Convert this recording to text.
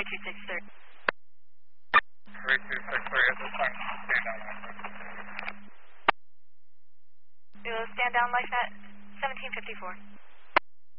263. Ray 263 at this time. Stand down. You'll stand down like that. 1754.